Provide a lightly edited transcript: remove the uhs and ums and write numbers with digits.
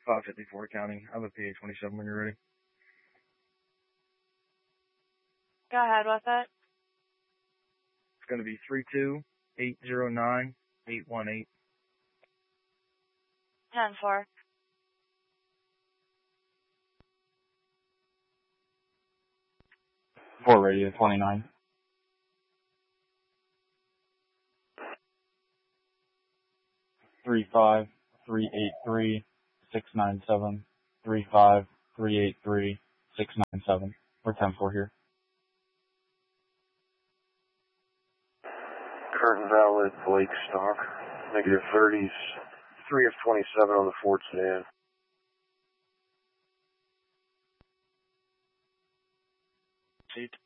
554 counting. I have a PA-27 when you're ready. Go ahead, what's that? It's going to be 32809-818. 10-4. 4 radio 29. Three 383-697. 35383-697. We're 10-4 here. Curtin Valley, Blake Stock, negative 30s, 3 of 27 on the Fort sedan. Seat.